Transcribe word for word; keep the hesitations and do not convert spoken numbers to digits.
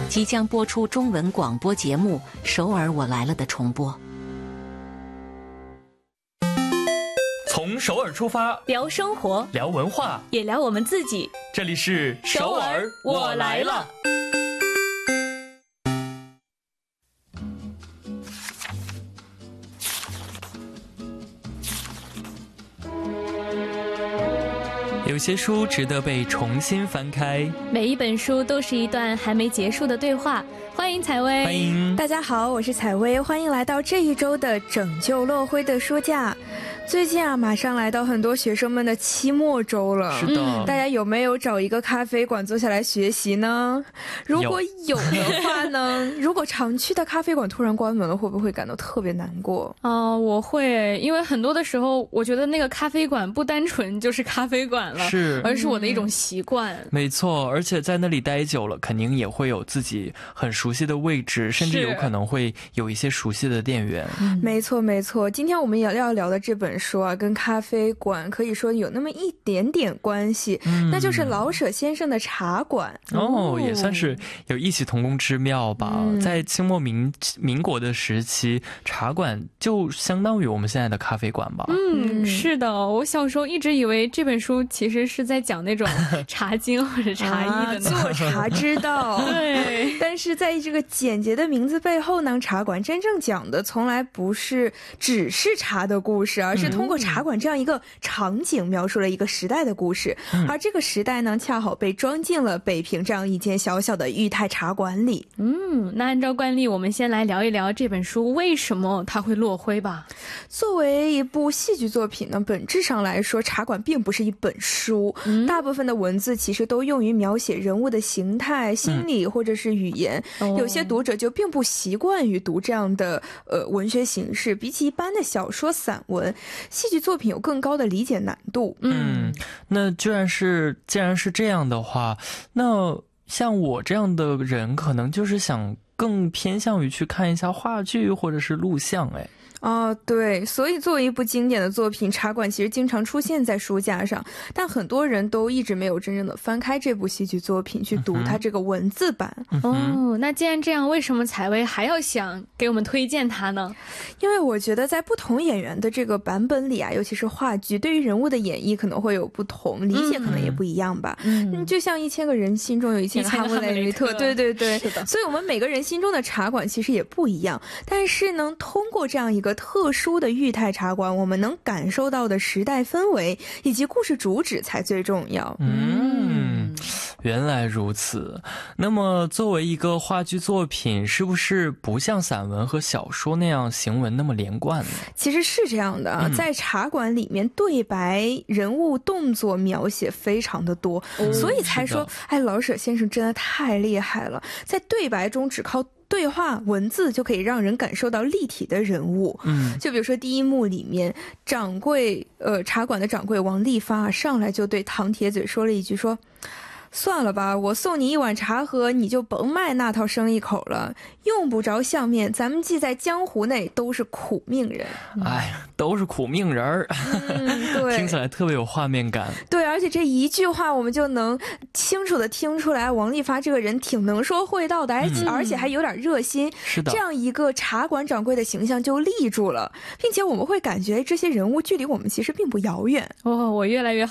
即将播出中文广播节目《首尔我来了》的重播。 从首尔出发， 聊生活， 聊文化， 也聊我们自己。 这里是首尔我来了。有些书值得被重新翻开， 每一本书都是一段还没结束的对话。欢迎采薇， 欢迎大家好，我是采薇，欢迎来到这一周的拯救落灰的书架。最近啊，马上来到很多学生们的期末周了。 是的、嗯、 大家有没有找一个咖啡馆坐下来学习呢？如果有的话呢，如果常去的咖啡馆突然关门了，会不会感到特别难过？ 哦、呃，我会，因为很多的时候我觉得那个咖啡馆不单纯就是咖啡馆了， 是， 而是我的一种习惯、嗯、 没错，而且在那里待久了肯定也会有自己很熟悉的位置，甚至有可能会有一些熟悉的店员、 嗯、没错没错。今天我们也要聊的这本书啊，跟咖啡馆可以说有那么一点点关系、嗯、那就是老舍先生的茶馆。 哦，也算是有异曲同工之妙吧、嗯、在清末民民国的时期，茶馆就相当于我们现在的咖啡馆吧。 嗯，是的，我小时候一直以为这本书其实是在讲那种茶经或者茶艺的、 啊、做茶之道对， 但是在这个简洁的名字背后呢，茶馆真正讲的从来不是只是茶的故事，而是通过茶馆这样一个场景描述了一个时代的故事、嗯、而这个时代呢，恰好被装进了北平这样一间小小的裕泰茶馆里。 嗯，那按照惯例，我们先来聊一聊这本书为什么它会落灰吧。 作为一部戏剧作品呢，本质上来说，茶馆并不是一本书、嗯、大部分的文字其实都用于描写人物的形态、心理或者是语言、嗯、有些读者就并不习惯于读这样的呃文学形式，比起一般的小说散文，戏剧作品有更高的理解难度。 嗯，那居然是既然是这样的话，那像我这样的人可能就是想更偏向于去看一下话剧或者是录像。哎哦，对，所以作为一部经典的作品，茶馆其实经常出现在书架上，但很多人都一直没有真正的翻开这部戏剧作品去读它这个文字版、 嗯、哦，那既然这样，为什么采薇还要想给我们推荐它呢？ 因为我觉得在不同演员的这个版本里啊，尤其是话剧，对于人物的演绎可能会有不同，理解可能也不一样吧。嗯，嗯就像一千个人心中有一千个哈姆雷特，对对对，是的。所以我们每个人心中的茶馆其实也不一样，但是呢，通过这样一个特殊的裕泰茶馆，我们能感受到的时代氛围以及故事主旨才最重要。 嗯，原来如此。那么作为一个话剧作品，是不是不像散文和小说那样行文那么连贯呢？ 其实是这样的、嗯、在茶馆里面，对白、人物动作描写非常的多、哦、所以才说哎，老舍先生真的太厉害了，在对白中只靠对话文字就可以让人感受到立体的人物。嗯，就比如说第一幕里面，掌柜呃茶馆的掌柜王利发上来就对唐铁嘴说了一句，说算了吧，我送你一碗茶喝，你就甭卖那套生意口了，用不着相面，咱们既在江湖内都是苦命人。 哎，都是苦命人儿、嗯、对，听起来特别有画面感。 对，而且这一句话我们就能清楚的听出来王利发这个人挺能说会道的，而且、嗯、而且还有点热心。 是的， 这样一个茶馆掌柜的形象就立住了，并且我们会感觉这些人物距离我们其实并不遥远。 哦，我越来越